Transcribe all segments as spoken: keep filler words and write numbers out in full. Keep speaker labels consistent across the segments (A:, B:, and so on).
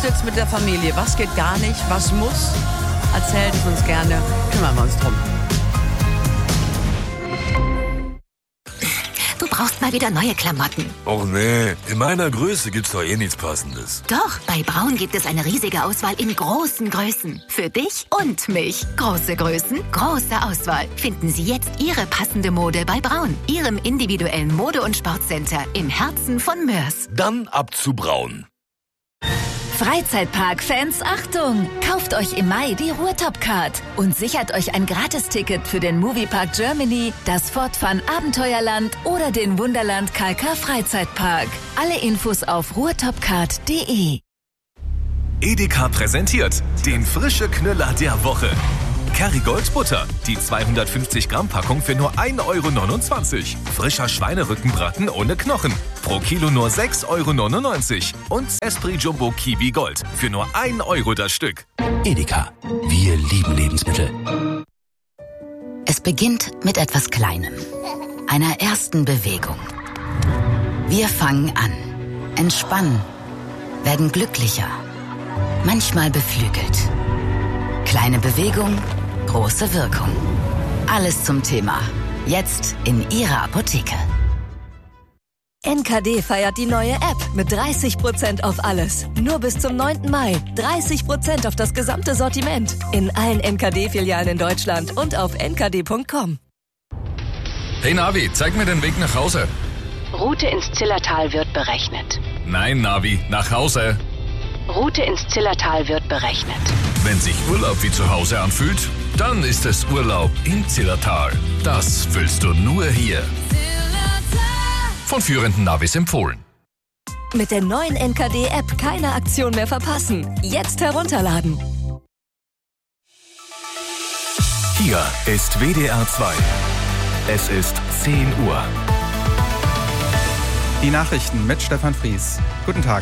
A: sitzt mit der Familie. Was geht gar nicht? Was muss? Erzählt es uns gerne. Kümmern wir uns drum.
B: Du brauchst mal wieder neue Klamotten.
C: Och nee, in meiner Größe gibt's doch eh nichts Passendes.
B: Doch, bei Braun gibt es eine riesige Auswahl in großen Größen. Für dich und mich. Große Größen, große Auswahl. Finden Sie jetzt Ihre passende Mode bei Braun. Ihrem individuellen Mode- und Sportcenter im Herzen von Mörs.
C: Dann ab zu Braun.
D: Freizeitpark-Fans, Achtung! Kauft euch im Mai die Ruhrtop-Card und sichert euch ein Gratisticket für den Moviepark Germany, das Fortfun Abenteuerland oder den Wunderland Kalka Freizeitpark. Alle Infos auf ruhrtopcard punkt de.
E: Edeka präsentiert den frische Knüller der Woche. Kerrygold Butter, die zweihundertfünfzig Gramm Packung für nur ein Euro neunundzwanzig. Frischer Schweinerückenbraten ohne Knochen, pro Kilo nur sechs Euro neunundneunzig. Und Esprit Jumbo Kiwi Gold für nur ein Euro das Stück.
F: Edeka, wir lieben Lebensmittel.
B: Es beginnt mit etwas Kleinem. Einer ersten Bewegung. Wir fangen an, entspannen, werden glücklicher, manchmal beflügelt. Kleine Bewegung, große Wirkung. Alles zum Thema. Jetzt in Ihrer Apotheke.
D: N K D feiert die neue App mit dreißig Prozent auf alles. Nur bis zum neunten Mai. dreißig Prozent auf das gesamte Sortiment. In allen N K D-Filialen in Deutschland und auf n k d punkt com.
G: Hey Navi, zeig mir den Weg nach Hause.
H: Route ins Zillertal wird berechnet.
G: Nein, Navi, nach Hause.
H: Route ins Zillertal wird berechnet.
G: Wenn sich Urlaub wie zu Hause anfühlt, dann ist es Urlaub im Zillertal. Das fühlst du nur hier. Von führenden Navis empfohlen.
D: Mit der neuen N K D-App keine Aktion mehr verpassen. Jetzt herunterladen.
E: Hier ist W D R zwei. Es ist zehn Uhr.
I: Die Nachrichten mit Stefan Fries. Guten Tag.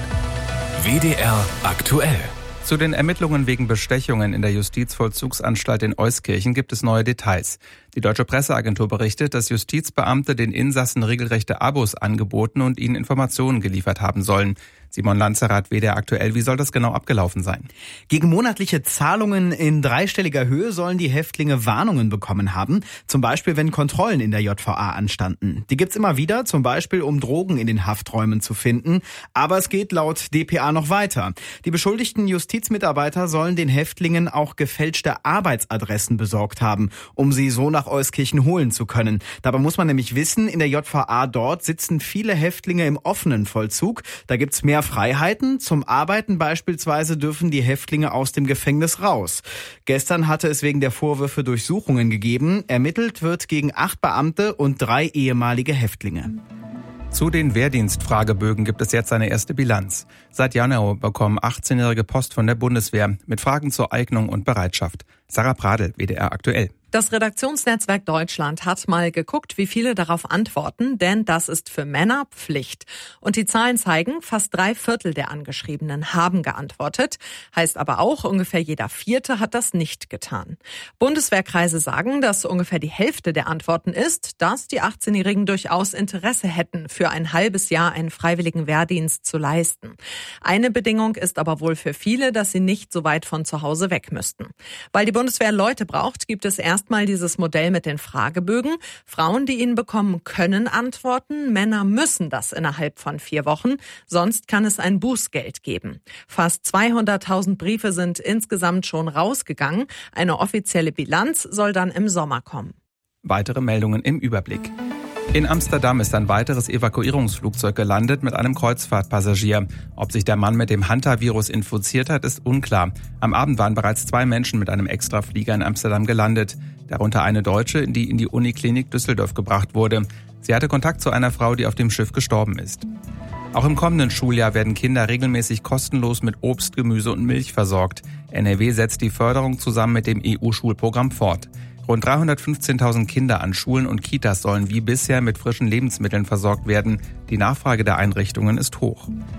E: W D R aktuell.
I: Zu den Ermittlungen wegen Bestechungen in der Justizvollzugsanstalt in Euskirchen gibt es neue Details. Die Deutsche Presseagentur berichtet, dass Justizbeamte den Insassen regelrechte Abos angeboten und ihnen Informationen geliefert haben sollen. Simon Lanzerath, W D R aktuell, wie soll das genau abgelaufen sein?
J: Gegen monatliche Zahlungen in dreistelliger Höhe sollen die Häftlinge Warnungen bekommen haben, zum Beispiel wenn Kontrollen in der J V A anstanden. Die gibt's immer wieder, zum Beispiel um Drogen in den Hafträumen zu finden. Aber es geht laut D P A noch weiter. Die beschuldigten Justizmitarbeiter sollen den Häftlingen auch gefälschte Arbeitsadressen besorgt haben, um sie so nach Euskirchen holen zu können. Dabei muss man nämlich wissen, in der J V A dort sitzen viele Häftlinge im offenen Vollzug. Da gibt's mehr Freiheiten. Zum Arbeiten beispielsweise dürfen die Häftlinge aus dem Gefängnis raus. Gestern hatte es wegen der Vorwürfe Durchsuchungen gegeben. Ermittelt wird gegen acht Beamte und drei ehemalige Häftlinge.
I: Zu den Wehrdienstfragebögen gibt es jetzt eine erste Bilanz. Seit Januar bekommen achtzehnjährige Post von der Bundeswehr mit Fragen zur Eignung und Bereitschaft. Sarah Pradel, W D R aktuell.
K: Das Redaktionsnetzwerk Deutschland hat mal geguckt, wie viele darauf antworten, denn das ist für Männer Pflicht. Und die Zahlen zeigen, fast drei Viertel der Angeschriebenen haben geantwortet. Heißt aber auch, ungefähr jeder Vierte hat das nicht getan. Bundeswehrkreise sagen, dass ungefähr die Hälfte der Antworten ist, dass die achtzehnjährigen durchaus Interesse hätten, für ein halbes Jahr einen freiwilligen Wehrdienst zu leisten. Eine Bedingung ist aber wohl für viele, dass sie nicht so weit von zu Hause weg müssten. Weil die Bundeswehr Leute braucht, gibt es erst Erstmal dieses Modell mit den Fragebögen. Frauen, die ihn bekommen, können antworten. Männer müssen das innerhalb von vier Wochen. Sonst kann es ein Bußgeld geben. Fast zweihunderttausend Briefe sind insgesamt schon rausgegangen. Eine offizielle Bilanz soll dann im Sommer kommen.
I: Weitere Meldungen im Überblick. In Amsterdam ist ein weiteres Evakuierungsflugzeug gelandet mit einem Kreuzfahrtpassagier. Ob sich der Mann mit dem Hantavirus infiziert hat, ist unklar. Am Abend waren bereits zwei Menschen mit einem Extraflieger in Amsterdam gelandet. Darunter eine Deutsche, die in die Uniklinik Düsseldorf gebracht wurde. Sie hatte Kontakt zu einer Frau, die auf dem Schiff gestorben ist. Auch im kommenden Schuljahr werden Kinder regelmäßig kostenlos mit Obst, Gemüse und Milch versorgt. N R W setzt die Förderung zusammen mit dem E U-Schulprogramm fort. Rund dreihundertfünfzehntausend Kinder an Schulen und Kitas sollen wie bisher mit frischen Lebensmitteln versorgt werden. Die Nachfrage der Einrichtungen ist hoch.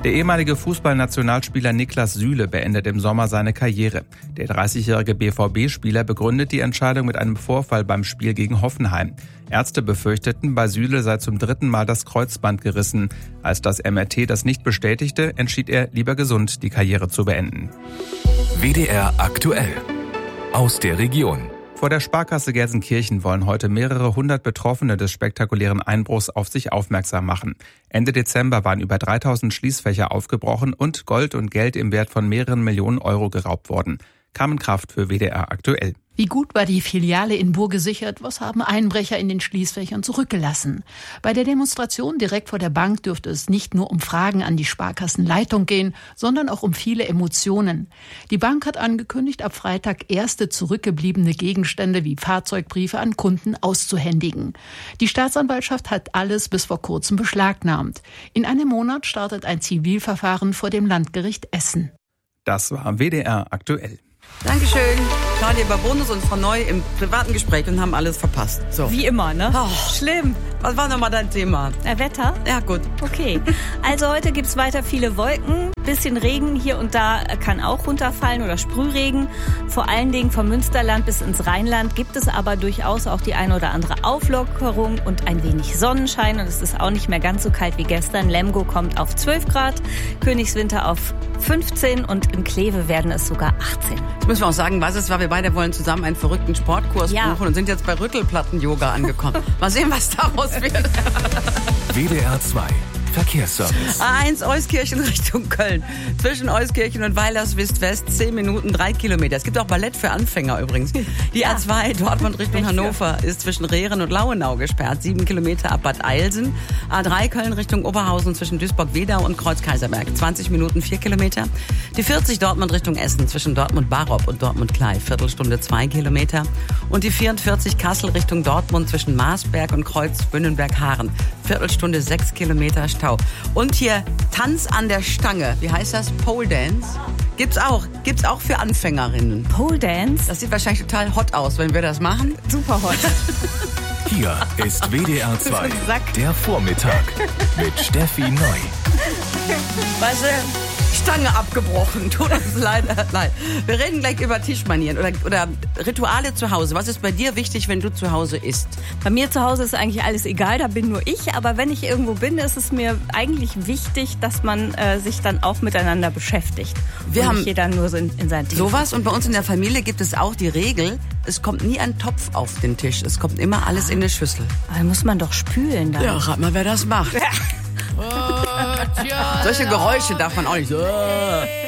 I: Der ehemalige Fußballnationalspieler Niklas Süle beendet im Sommer seine Karriere. Der dreißigjährige B V B-Spieler begründet die Entscheidung mit einem Vorfall beim Spiel gegen Hoffenheim. Ärzte befürchteten, bei Süle sei zum dritten Mal das Kreuzband gerissen. Als das M R T das nicht bestätigte, entschied er, lieber gesund die Karriere zu beenden.
E: W D R aktuell. Aus der Region.
I: Vor der Sparkasse Gelsenkirchen wollen heute mehrere hundert Betroffene des spektakulären Einbruchs auf sich aufmerksam machen. Ende Dezember waren über dreitausend Schließfächer aufgebrochen und Gold und Geld im Wert von mehreren Millionen Euro geraubt worden. Carmen Kraft für W D R aktuell.
L: Wie gut war die Filiale in Buhr gesichert? Was haben Einbrecher in den Schließfächern zurückgelassen? Bei der Demonstration direkt vor der Bank dürfte es nicht nur um Fragen an die Sparkassenleitung gehen, sondern auch um viele Emotionen. Die Bank hat angekündigt, ab Freitag erste zurückgebliebene Gegenstände wie Fahrzeugbriefe an Kunden auszuhändigen. Die Staatsanwaltschaft hat alles bis vor kurzem beschlagnahmt. In einem Monat startet ein Zivilverfahren vor dem Landgericht Essen.
I: Das war W D R aktuell.
A: Dankeschön. Claudia Babonus und Frau Neu im privaten Gespräch und haben alles verpasst. So.
M: Wie immer, ne?
A: Oh,
M: schlimm.
A: Was war nochmal dein Thema?
M: Äh, Wetter?
A: Ja, gut.
M: Okay. Also heute gibt's weiter viele Wolken, bisschen Regen, hier und da kann auch runterfallen oder Sprühregen. Vor allen Dingen vom Münsterland bis ins Rheinland gibt es aber durchaus auch die eine oder andere Auflockerung und ein wenig Sonnenschein. Und es ist auch nicht mehr ganz so kalt wie gestern. Lemgo kommt auf zwölf Grad, Königswinter auf fünfzehn und in Kleve werden es sogar achtzehn.
A: Jetzt müssen wir auch sagen, was es war. Wir beide wollen zusammen einen verrückten Sportkurs
M: ja.
A: buchen und sind jetzt bei Rüttelplatten-Yoga angekommen. Mal sehen, was daraus wird.
E: W D R zwei Verkehrsservice.
A: A eins Euskirchen Richtung Köln. Zwischen Euskirchen und Weilerswist-West zehn Minuten, drei Kilometer. Es gibt auch Ballett für Anfänger übrigens. Die ja. A zwei Dortmund Richtung Hannover ist zwischen Rehren und Lauenau gesperrt. sieben Kilometer ab Bad Eilsen. A drei Köln Richtung Oberhausen zwischen Duisburg-Wedau und Kreuz-Kaiserberg. zwanzig Minuten, vier Kilometer. Die vierzig Dortmund Richtung Essen zwischen Dortmund-Barop und Dortmund-Klei. Viertelstunde, zwei Kilometer. Und die vierundvierzig Kassel Richtung Dortmund zwischen Marsberg und Kreuz-Bünnenberg-Haaren. Viertelstunde, sechs Kilometer Stau. Und hier Tanz an der Stange. Wie heißt das? Pole Dance? Gibt's auch. Gibt's auch für Anfängerinnen.
M: Pole Dance?
A: Das sieht wahrscheinlich total hot aus, wenn wir das machen.
M: Super hot.
E: Hier ist W D R zwei, der Vormittag mit Steffi Neu.
A: Weißt du, Stange abgebrochen. Tut uns leid, leid. Wir reden gleich über Tischmanieren oder, oder Rituale zu Hause. Was ist bei dir wichtig, wenn du zu Hause isst?
M: Bei mir zu Hause ist eigentlich alles egal, da bin nur ich. Aber wenn ich irgendwo bin, ist es mir eigentlich wichtig, dass man äh, sich dann auch miteinander beschäftigt.
A: Wir
M: und
A: haben
M: nicht jeder nur so in, in sein Telefon.
A: Sowas und bei uns in der Familie gibt es auch die Regel, es kommt nie ein Topf auf den Tisch. Es kommt immer alles in eine Schüssel.
M: Aber dann muss man doch spülen dann.
A: Ja, rat mal, wer das macht.
N: Oh,
A: Solche Geräusche darf man auch nicht so.